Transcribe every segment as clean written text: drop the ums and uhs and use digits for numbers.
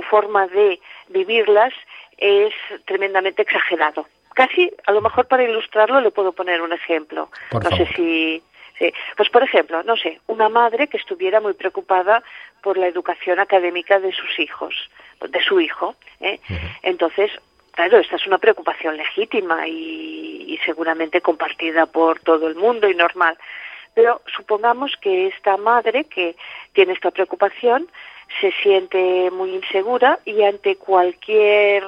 forma de vivirlas es tremendamente exagerado. Casi, a lo mejor para ilustrarlo le puedo poner un ejemplo. Por no favor. sé si... Sí. Pues, por ejemplo, no sé, una madre que estuviera muy preocupada por la educación académica de sus hijos, de su hijo, ¿eh? Uh-huh. Entonces, claro, esta es una preocupación legítima y seguramente compartida por todo el mundo y normal. Pero supongamos que esta madre que tiene esta preocupación se siente muy insegura y ante cualquier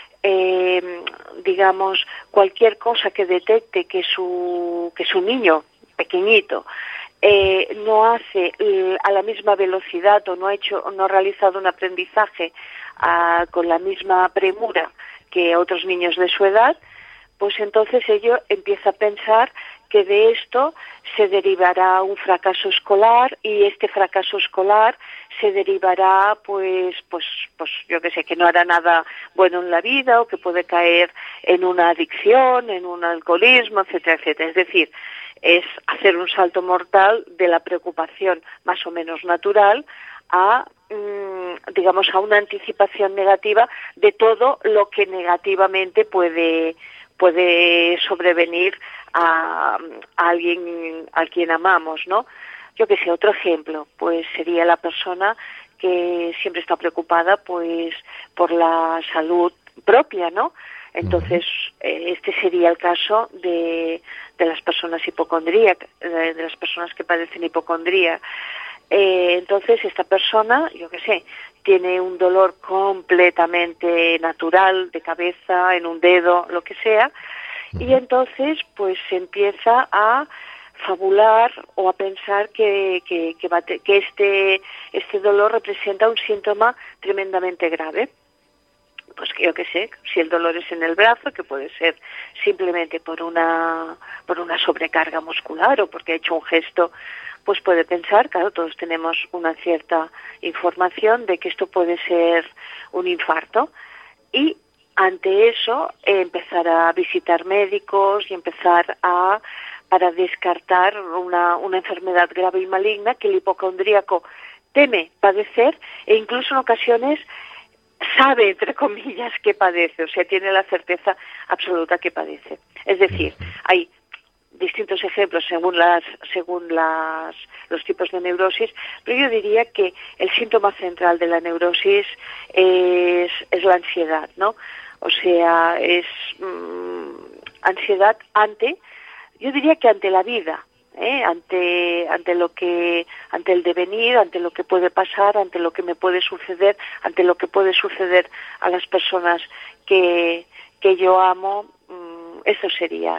cualquier cosa que detecte que su niño pequeñito no hace a la misma velocidad o no ha realizado un aprendizaje con la misma premura que otros niños de su edad, pues entonces ello empieza a pensar que de esto se derivará un fracaso escolar y este fracaso escolar se derivará pues yo qué sé, que no hará nada bueno en la vida o que puede caer en una adicción, en un alcoholismo, etcétera, etcétera. Es decir, es hacer un salto mortal de la preocupación más o menos natural a una anticipación negativa de todo lo que negativamente puede sobrevenir a alguien a quien amamos, ¿no? Yo que sé, otro ejemplo, pues sería la persona que siempre está preocupada pues por la salud propia, ¿no? Entonces, este sería el caso de las personas hipocondríacas, de las personas que padecen hipocondría. Entonces, esta persona, yo qué sé, tiene un dolor completamente natural de cabeza, en un dedo, lo que sea, y entonces, pues, se empieza a fabular o a pensar que este dolor representa un síntoma tremendamente grave. Pues que yo qué sé, si el dolor es en el brazo, que puede ser simplemente por una sobrecarga muscular o porque ha hecho un gesto, pues puede pensar, claro, todos tenemos una cierta información de que esto puede ser un infarto y ante eso empezar a visitar médicos y empezar para descartar una enfermedad grave y maligna que el hipocondríaco teme padecer e incluso en ocasiones sabe, entre comillas, que padece, o sea, tiene la certeza absoluta que padece. Es decir, hay distintos ejemplos según los tipos de neurosis, pero yo diría que el síntoma central de la neurosis es la ansiedad, ¿no? O sea, es ansiedad ante la vida, ante el devenir, ante lo que puede pasar, ante lo que me puede suceder, ante lo que puede suceder a las personas que yo amo. Eso sería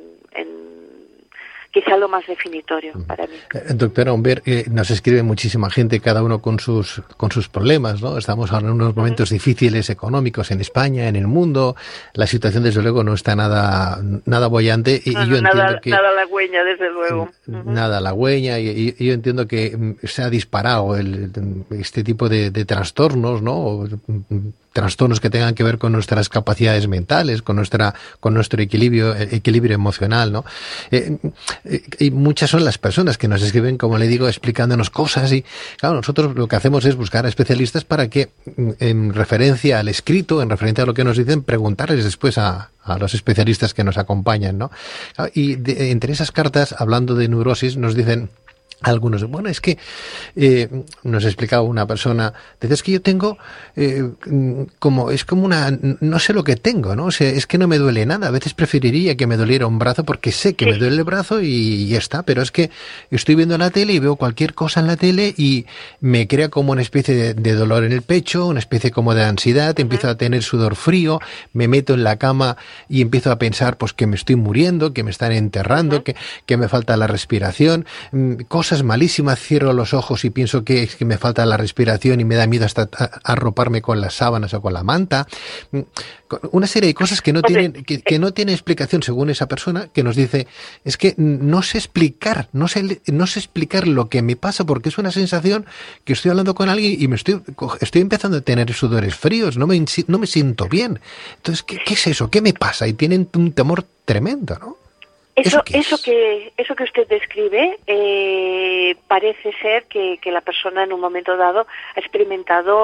quizá lo más definitorio para mí. Doctora Humbert, nos escribe muchísima gente, cada uno con sus problemas, ¿no? Estamos ahora en unos momentos difíciles económicos en España, en el mundo. La situación, desde luego, no está nada boyante. Y yo entiendo que nada halagüeña, desde luego. Nada halagüeña. Y yo entiendo que se ha disparado este tipo de trastornos, ¿no? O trastornos que tengan que ver con nuestras capacidades mentales, con nuestro equilibrio emocional, ¿no? Y muchas son las personas que nos escriben, como le digo, explicándonos cosas y, claro, nosotros lo que hacemos es buscar a especialistas para que, en referencia al escrito, en referencia a lo que nos dicen, preguntarles después a los especialistas que nos acompañan, ¿no? Y entre esas cartas, hablando de neurosis, nos dicen algunos, bueno, es que nos explicaba una persona, dice, es que yo tengo no sé lo que tengo, ¿no? O sea, es que no me duele nada, a veces preferiría que me doliera un brazo porque sé que me duele el brazo y ya está, pero es que estoy viendo la tele y veo cualquier cosa en la tele y me crea como una especie de dolor en el pecho, una especie como de ansiedad, empiezo a tener sudor frío, me meto en la cama y empiezo a pensar pues que me estoy muriendo, que me están enterrando, que me falta la respiración, cosas malísimas, cierro los ojos y pienso que es que me falta la respiración y me da miedo hasta arroparme con las sábanas o con la manta. Una serie de cosas que no tienen explicación según esa persona, que nos dice, es que no sé explicar lo que me pasa porque es una sensación que estoy hablando con alguien y estoy empezando a tener sudores fríos, no me siento bien. Entonces, ¿qué es eso? ¿Qué me pasa? Y tienen un temor tremendo, ¿no? Eso que usted describe parece ser que la persona en un momento dado ha experimentado